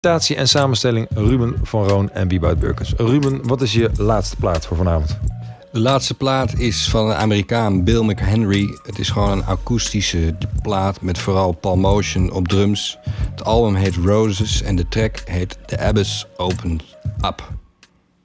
Presentatie en samenstelling Ruben van Roon en Wieboud Burkens. Ruben, wat is je laatste plaat voor vanavond? De laatste plaat is van de Amerikaan Bill McHenry. Het is gewoon een akoestische plaat met vooral Paul Motion op drums. Het album heet Roses en de track heet The Abyss Opens Up.